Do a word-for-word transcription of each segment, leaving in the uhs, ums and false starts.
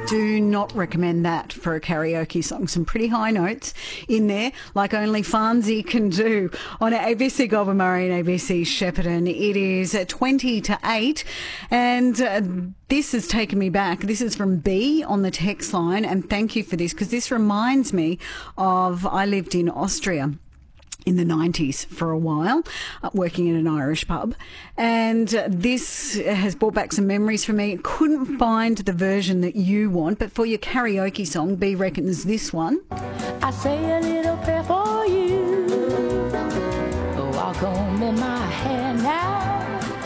Do not recommend that for a karaoke song. Some pretty high notes in there, like only Farnsey can do on A B C Goulburn Murray and A B C Shepparton. It is twenty to eight, and uh, this has taken me back. This is from B on the text line, and thank you for this, because this reminds me of I lived in Austria in the nineties for a while, uh, working in an Irish pub. And uh, this has brought back some memories for me. Couldn't find the version that you want, but for your karaoke song, B reckons this one. I say a little prayer for you. Walk home in my hair now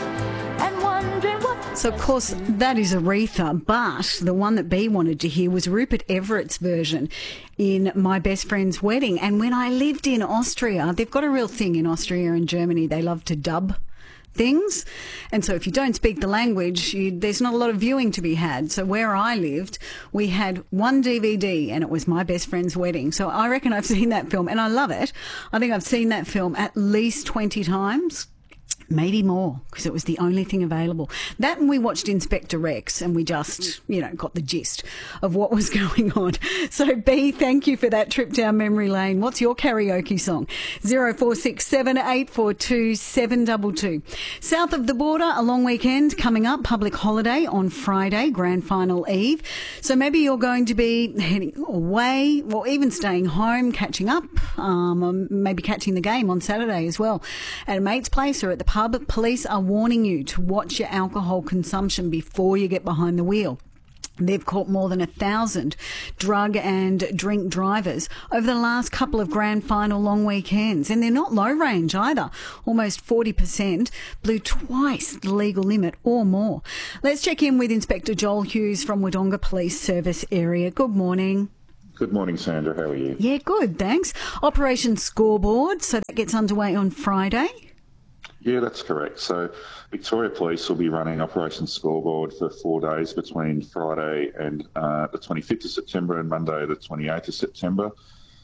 and wondering what... So, of course, that is Aretha, but the one that B wanted to hear was Rupert Everett's version in My Best Friend's Wedding. And when I lived in Austria, they've got a real thing in Austria and Germany. They love to dub things. And so if you don't speak the language, you, there's not a lot of viewing to be had. So where I lived, we had one D V D and it was My Best Friend's Wedding. So I reckon I've seen that film and I love it. I think I've seen that film at least twenty times. Maybe more, because it was the only thing available. That, and we watched Inspector Rex, and we just, you know, got the gist of what was going on. So, B, thank you for that trip down memory lane. What's your karaoke song? zero four six seven eight four two seven two two. South of the border, a long weekend coming up, public holiday on Friday, grand final eve. So maybe you're going to be heading away, or even staying home, catching up, um, or maybe catching the game on Saturday as well, at a mate's place or at the pub. Police are warning you to watch your alcohol consumption before you get behind the wheel. They've caught more than a thousand drug and drink drivers over the last couple of grand final long weekends. And they're not low range either. Almost forty percent blew twice the legal limit or more. Let's check in with Inspector Joel Hughes from Wodonga Police Service area. Good morning. Good morning, Sandra. How are you? Yeah, good, thanks. Operation Scoreboard, so that gets underway on Friday. Yeah, that's correct. So Victoria Police will be running Operation Scoreboard for four days between Friday and uh, the twenty-fifth of September and Monday the twenty-eighth of September.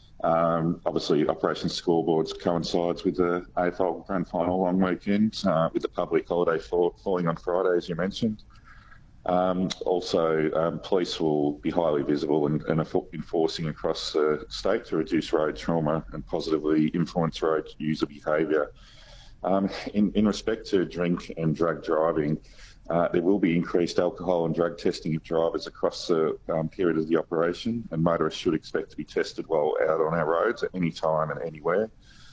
Um, obviously, Operation Scoreboard coincides with the A F L Grand Final long weekend, uh, with the public holiday fall, falling on Friday, as you mentioned. Um, also, um, police will be highly visible and, and enforcing across the state to reduce road trauma and positively influence road user behaviour. Um, in, in respect to drink and drug driving, uh, there will be increased alcohol and drug testing of drivers across the um, period of the operation, and motorists should expect to be tested while out on our roads at any time and anywhere.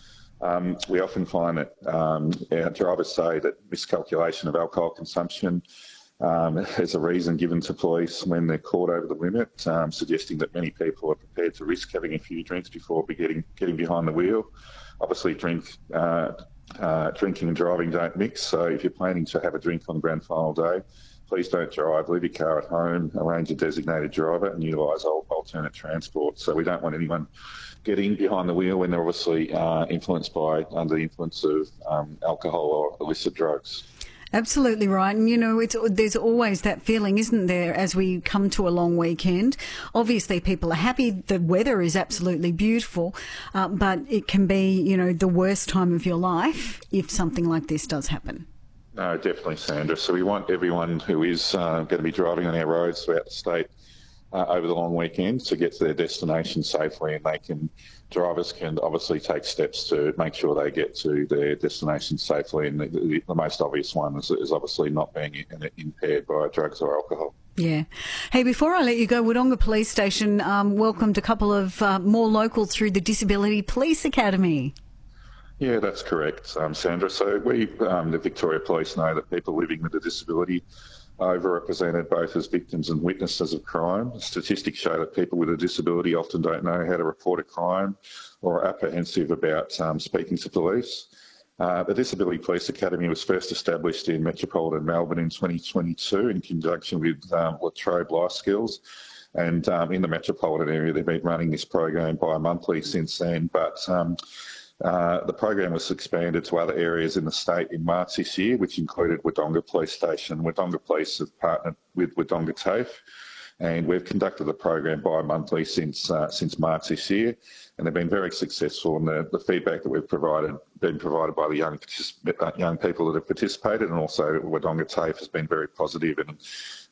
Um, we often find that um, our drivers say that miscalculation of alcohol consumption um, is a reason given to police when they're caught over the limit, um, suggesting that many people are prepared to risk having a few drinks before getting, getting behind the wheel. Obviously, drink... Uh, Uh, drinking and driving don't mix, so if you're planning to have a drink on grand final day, please don't drive, leave your car at home, arrange a designated driver and utilise alternate transport. So we don't want anyone getting behind the wheel when they're obviously uh, influenced by, under the influence of um, alcohol or illicit drugs. Absolutely right. And, you know, it's there's always that feeling, isn't there, as we come to a long weekend. Obviously, people are happy. The weather is absolutely beautiful, uh, but it can be, you know, the worst time of your life if something like this does happen. No, definitely, Sandra. So we want everyone who is uh, going to be driving on our roads throughout the state uh, over the long weekend to get to their destination safely, and they can drivers can obviously take steps to make sure they get to their destination safely. And the, the, the most obvious one is, is obviously not being in, impaired by drugs or alcohol. Yeah. Hey, before I let you go, Wodonga Police Station um, welcomed a couple of uh, more locals through the Disability Police Academy. Yeah, that's correct, um, Sandra. So we, um, the Victoria Police, know that people living with a disability are overrepresented both as victims and witnesses of crime. Statistics show that people with a disability often don't know how to report a crime or are apprehensive about um, speaking to police. Uh, the Disability Police Academy was first established in metropolitan Melbourne in twenty twenty-two in conjunction with um, La Trobe Life Skills. And um, in the metropolitan area, they've been running this program bi-monthly since then. But um, Uh, the program was expanded to other areas in the state in March this year, which included Wodonga Police Station. Wodonga Police have partnered with Wodonga TAFE, and we've conducted the program bi-monthly since uh, since March this year, and they've been very successful. And the, the feedback that we've provided been provided by the young uh, young people that have participated, and also Wodonga TAFE has been very positive, and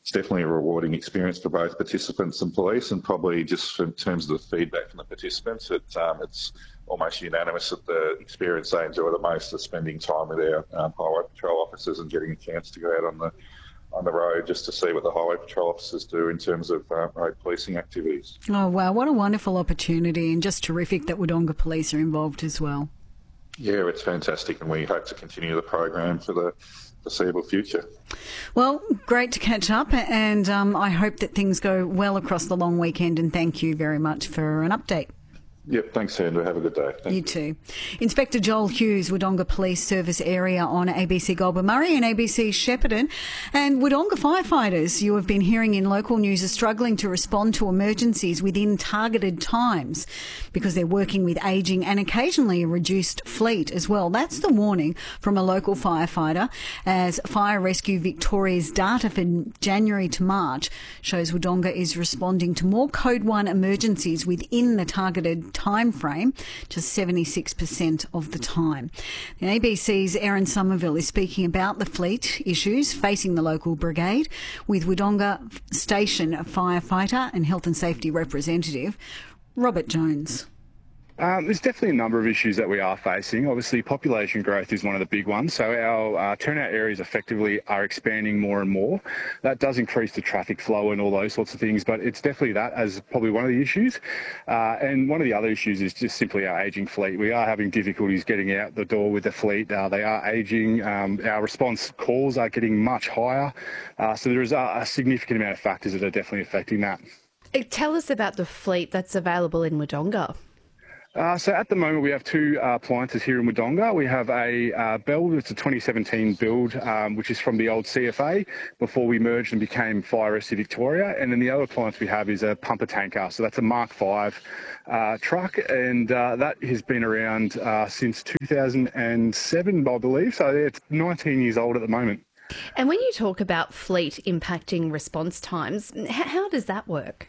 it's definitely a rewarding experience for both participants and police, and probably just in terms of the feedback from the participants, it, um, it's almost unanimous that the experience they enjoy the most is spending time with our um, highway patrol officers and getting a chance to go out on the on the road just to see what the highway patrol officers do in terms of uh, road policing activities. Oh, wow, what a wonderful opportunity, and just terrific that Wodonga Police are involved as well. Yeah, it's fantastic, and we hope to continue the program for the foreseeable future. Well, great to catch up, and um, I hope that things go well across the long weekend, and thank you very much for an update. Yep, thanks, Sandra. Have a good day. Thank you, you too. Inspector Joel Hughes, Wodonga Police Service Area on A B C Goulburn Murray and A B C Shepparton. And Wodonga firefighters, you have been hearing in local news, are struggling to respond to emergencies within targeted times because they're working with ageing and occasionally a reduced fleet as well. That's the warning from a local firefighter, as Fire Rescue Victoria's data for January to March shows Wodonga is responding to more Code one emergencies within the targeted time frame, just seventy-six percent of the time. The A B C's Erin Somerville is speaking about the fleet issues facing the local brigade with Wodonga Station firefighter and health and safety representative Robert Jones. Um, there's definitely a number of issues that we are facing. Obviously, population growth is one of the big ones. So our uh, turnout areas effectively are expanding more and more. That does increase the traffic flow and all those sorts of things, but it's definitely that as probably one of the issues. Uh, and one of the other issues is just simply our ageing fleet. We are having difficulties getting out the door with the fleet. Uh, they are ageing. Um, our response calls are getting much higher. Uh, so there is a, a significant amount of factors that are definitely affecting that. Tell us about the fleet that's available in Wodonga. Uh, so at the moment we have two uh, appliances here in Wodonga. We have a uh, Bell, it's a twenty seventeen build, um, which is from the old C F A before we merged and became Fire Rescue Victoria. And then the other appliance we have is a pumper tanker. So that's a Mark five uh, truck, and uh, that has been around uh, since two thousand seven, I believe. So it's nineteen years old at the moment. And when you talk about fleet impacting response times, how does that work?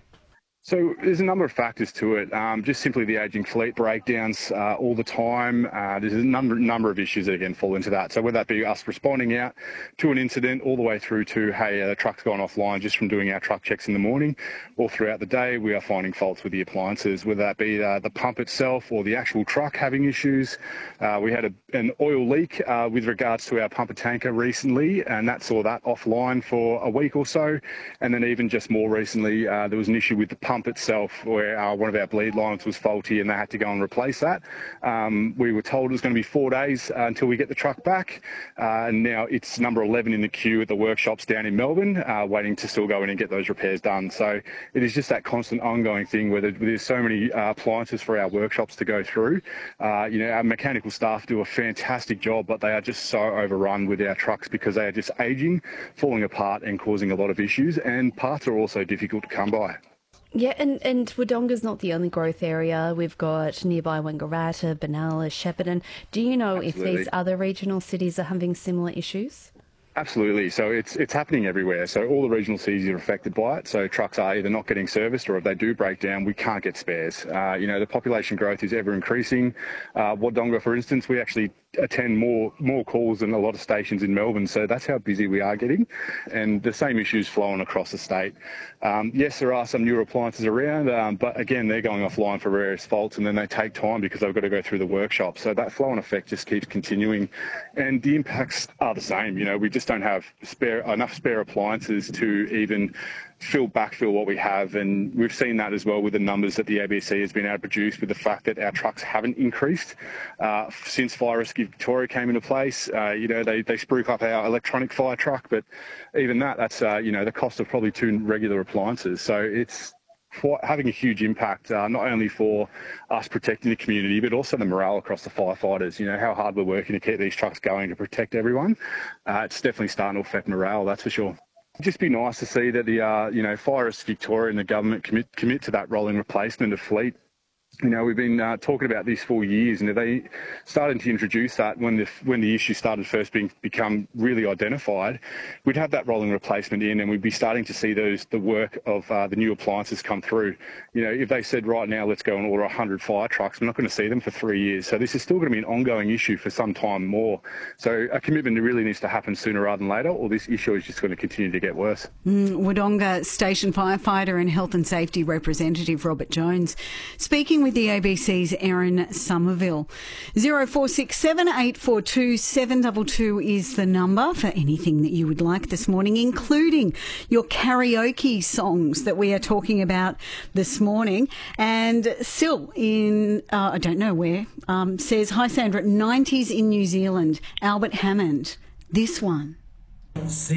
So there's a number of factors to it. Um, just simply the ageing fleet breakdowns uh, all the time. Uh, there's a number number of issues that again fall into that. So whether that be us responding out to an incident, all the way through to hey, uh, the truck's gone offline just from doing our truck checks in the morning, or throughout the day we are finding faults with the appliances. Whether that be uh, the pump itself or the actual truck having issues. Uh, we had a, an oil leak uh, with regards to our pumper tanker recently, and that saw that offline for a week or so. And then even just more recently, uh, there was an issue with the pump itself where uh, one of our bleed lines was faulty and they had to go and replace that. Um, we were told it was going to be four days uh, until we get the truck back, uh, and now it's number eleven in the queue at the workshops down in Melbourne, uh, waiting to still go in and get those repairs done. So it is just that constant ongoing thing where there's so many uh, appliances for our workshops to go through. Uh, you know, our mechanical staff do a fantastic job, but they are just so overrun with our trucks because they are just aging, falling apart and causing a lot of issues, and parts are also difficult to come by. Yeah, and, and Wodonga's not the only growth area. We've got nearby Wangaratta, Benalla, Shepparton. Do you know Absolutely. if these other regional cities are having similar issues? Absolutely. So it's it's happening everywhere. So all the regional cities are affected by it. So trucks are either not getting serviced, or if they do break down, we can't get spares. Uh, you know, the population growth is ever increasing. Uh, Wodonga, for instance, we actually attend more more calls than a lot of stations in Melbourne, so that's how busy we are getting, and the same issues flowing across the state. Um, yes, there are some newer appliances around, um, but again, they're going offline for various faults, and then they take time because they've got to go through the workshop. So that flow and effect just keeps continuing, and the impacts are the same. You know, we just don't have spare enough spare appliances to even fill backfill what we have, and we've seen that as well with the numbers that the A B C has been able to produce, with the fact that our trucks haven't increased uh, since Fire Rescue Victoria came into place. Uh, you know, they, they spruik up our electronic fire truck, but even that, that's, uh, you know, the cost of probably two regular appliances. So it's having a huge impact, uh, not only for us protecting the community, but also the morale across the firefighters. You know, how hard we're working to keep these trucks going to protect everyone. Uh, it's definitely starting to affect morale, that's for sure. It'd just be nice to see that the, uh, you know, Fire Rescue Victoria and the government commit commit to that rolling replacement of fleet. You know, we've been uh, talking about this for years, and if they started to introduce that when the when the issue started first being become really identified, we'd have that rolling replacement in, and we'd be starting to see those the work of uh, the new appliances come through. You know, if they said right now, let's go and order one hundred fire trucks, we're not going to see them for three years. So this is still going to be an ongoing issue for some time more. So a commitment really needs to happen sooner rather than later, or this issue is just going to continue to get worse. Mm, Wodonga Station firefighter and health and safety representative Robert Jones speaking with the A B C's Erin Somerville. zero four six seven eight four two seven two two is the number for anything that you would like this morning, including your karaoke songs that we are talking about this morning. And Sil in, uh, I don't know where, um, says, hi Sandra, nineties in New Zealand, Albert Hammond, this one.